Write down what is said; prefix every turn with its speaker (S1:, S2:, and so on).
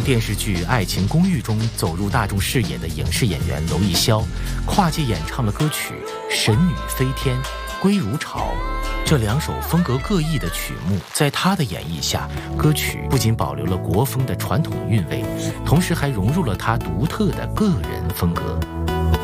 S1: 电视剧《爱情公寓》中走入大众视野的影视演员娄艺潇，跨界演唱了歌曲《神女飞天》《归如潮》。这2首风格各异的曲目，在他的演绎下，歌曲不仅保留了国风的传统韵味，同时还融入了他独特的个人风格。